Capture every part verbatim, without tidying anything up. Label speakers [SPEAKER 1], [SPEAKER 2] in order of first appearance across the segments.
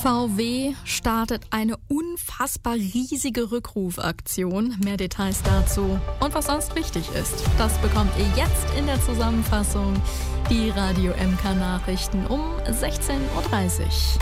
[SPEAKER 1] V W startet eine unfassbar riesige Rückrufaktion. Mehr Details dazu und was sonst wichtig ist, das bekommt ihr jetzt in der Zusammenfassung. Die Radio M K-Nachrichten um sechzehn Uhr dreißig.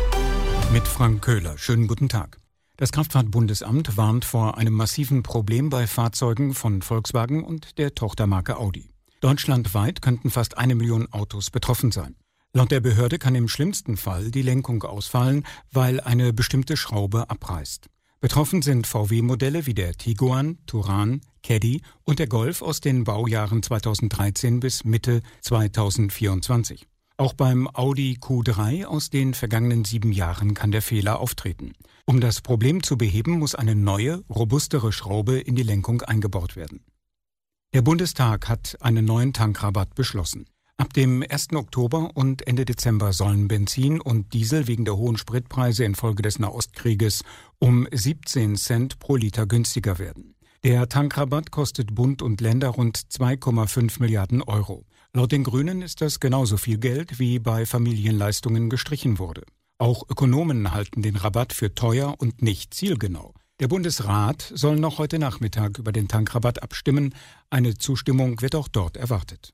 [SPEAKER 2] Mit Frank Köhler. Schönen guten Tag. Das Kraftfahrtbundesamt warnt vor einem massiven Problem bei Fahrzeugen von Volkswagen und der Tochtermarke Audi. Deutschlandweit könnten fast eine Million Autos betroffen sein. Laut der Behörde kann im schlimmsten Fall die Lenkung ausfallen, weil eine bestimmte Schraube abreißt. Betroffen sind V W-Modelle wie der Tiguan, Touran, Caddy und der Golf aus den Baujahren zweitausenddreizehn bis Mitte zweitausendvierundzwanzig. Auch beim Audi Q drei aus den vergangenen sieben Jahren kann der Fehler auftreten. Um das Problem zu beheben, muss eine neue, robustere Schraube in die Lenkung eingebaut werden. Der Bundestag hat einen neuen Tankrabatt beschlossen. Ab dem ersten Oktober und Ende Dezember sollen Benzin und Diesel wegen der hohen Spritpreise infolge des Nahostkrieges um siebzehn Cent pro Liter günstiger werden. Der Tankrabatt kostet Bund und Länder rund zwei Komma fünf Milliarden Euro. Laut den Grünen ist das genauso viel Geld, wie bei Familienleistungen gestrichen wurde. Auch Ökonomen halten den Rabatt für teuer und nicht zielgenau. Der Bundesrat soll noch heute Nachmittag über den Tankrabatt abstimmen. Eine Zustimmung wird auch dort erwartet.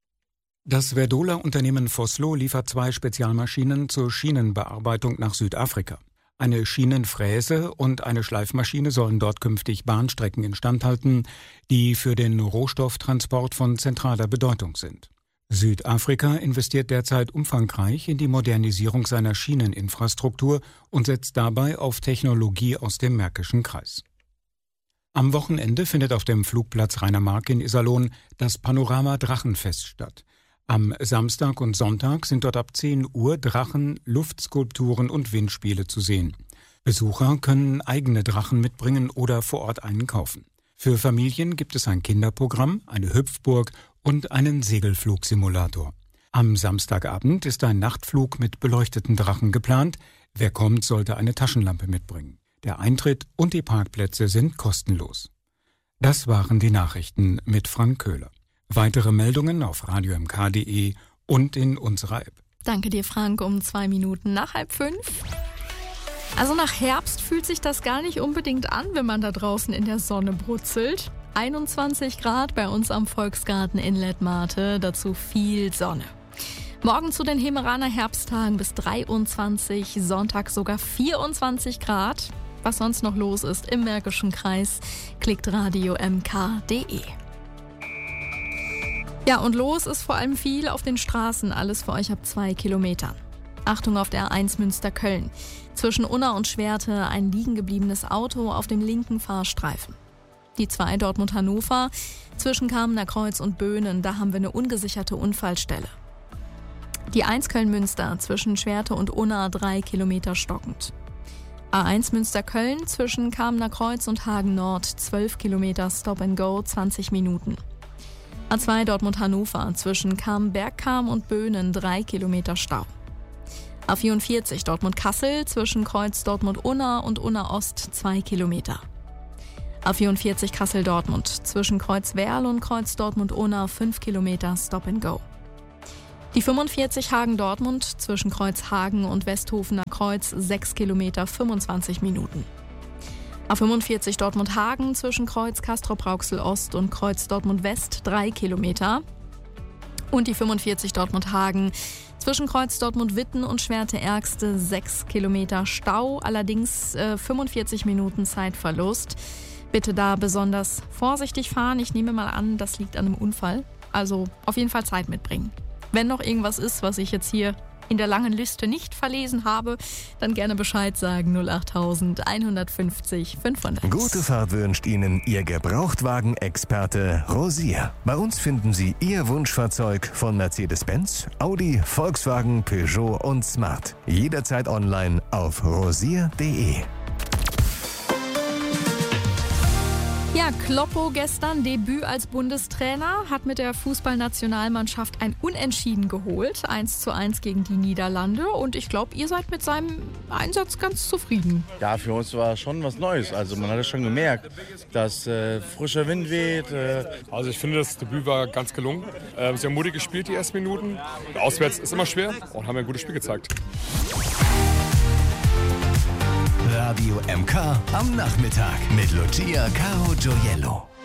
[SPEAKER 2] Das Verdola-Unternehmen Vossloh liefert zwei Spezialmaschinen zur Schienenbearbeitung nach Südafrika. Eine Schienenfräse und eine Schleifmaschine sollen dort künftig Bahnstrecken instand halten, die für den Rohstofftransport von zentraler Bedeutung sind. Südafrika investiert derzeit umfangreich in die Modernisierung seiner Schieneninfrastruktur und setzt dabei auf Technologie aus dem Märkischen Kreis. Am Wochenende findet auf dem Flugplatz Rheinermark in Iserlohn das Panorama Drachenfest statt. Am Samstag und Sonntag sind dort ab zehn Uhr Drachen, Luftskulpturen und Windspiele zu sehen. Besucher können eigene Drachen mitbringen oder vor Ort einen kaufen. Für Familien gibt es ein Kinderprogramm, eine Hüpfburg und einen Segelflugsimulator. Am Samstagabend ist ein Nachtflug mit beleuchteten Drachen geplant. Wer kommt, sollte eine Taschenlampe mitbringen. Der Eintritt und die Parkplätze sind kostenlos. Das waren die Nachrichten mit Frank Köhler. Weitere Meldungen auf radio m k punkt d e und in unserer App.
[SPEAKER 1] Danke dir, Frank, um zwei Minuten nach halb fünf. Also nach Herbst fühlt sich das gar nicht unbedingt an, wenn man da draußen in der Sonne brutzelt. einundzwanzig Grad bei uns am Volksgarten in Lettmate, dazu viel Sonne. Morgen zu den Hemeraner Herbsttagen bis dreiundzwanzig, Sonntag sogar vierundzwanzig Grad. Was sonst noch los ist im Märkischen Kreis, klickt radio m k punkt d e. Ja, und los ist vor allem viel auf den Straßen, alles für euch ab zwei Kilometern. Achtung auf der A eins Münster-Köln. Zwischen Unna und Schwerte ein liegen gebliebenes Auto auf dem linken Fahrstreifen. Die zwei Dortmund-Hannover, zwischen Kamener Kreuz und Böhnen, da haben wir eine ungesicherte Unfallstelle. Die eins Köln-Münster zwischen Schwerte und Unna drei Kilometer stockend. A eins Münster-Köln zwischen Kamener Kreuz und Hagen Nord zwölf Kilometer Stop and Go, zwanzig Minuten. A zwei Dortmund-Hannover zwischen Kamen-Bergkam und Böhnen drei Kilometer Stau. A vierundvierzig Dortmund-Kassel zwischen Kreuz Dortmund-Unna und Unna-Ost zwei Kilometer. A vierundvierzig Kassel-Dortmund zwischen Kreuz Werl und Kreuz Dortmund-Unna fünf Kilometer Stop and Go. Die fünfundvierzig Hagen-Dortmund zwischen Kreuz Hagen und Westhofener Kreuz sechs Kilometer fünfundzwanzig Minuten. A fünfundvierzig Dortmund-Hagen zwischen Kreuz Castrop-Rauxel-Ost und Kreuz Dortmund-West drei Kilometer. Und die fünfundvierzig Dortmund-Hagen zwischen Kreuz Dortmund-Witten und Schwerte-Ärgste sechs Kilometer Stau, allerdings äh, fünfundvierzig Minuten Zeitverlust. Bitte da besonders vorsichtig fahren. Ich nehme mal an, das liegt an einem Unfall. Also auf jeden Fall Zeit mitbringen. Wenn noch irgendwas ist, was ich jetzt hier in der langen Liste nicht verlesen habe, dann gerne Bescheid sagen. null acht eins fünfzig fünfhundert.
[SPEAKER 3] Gute Fahrt wünscht Ihnen Ihr Gebrauchtwagen-Experte Rosier. Bei uns finden Sie Ihr Wunschfahrzeug von Mercedes-Benz, Audi, Volkswagen, Peugeot und Smart. Jederzeit online auf rosier punkt d e.
[SPEAKER 1] Ja, Kloppo gestern Debüt als Bundestrainer, hat mit der Fußballnationalmannschaft ein Unentschieden geholt, eins zu eins gegen die Niederlande, und ich glaube, ihr seid mit seinem Einsatz ganz zufrieden.
[SPEAKER 4] Ja, für uns war schon was Neues, also man hat es schon gemerkt, dass äh, frischer Wind weht. Äh
[SPEAKER 5] also ich finde, das Debüt war ganz gelungen, äh, sehr mutig gespielt die ersten Minuten, auswärts ist immer schwer und haben ein gutes Spiel gezeigt.
[SPEAKER 3] Radio M K am Nachmittag mit Lucia Caro Gioiello.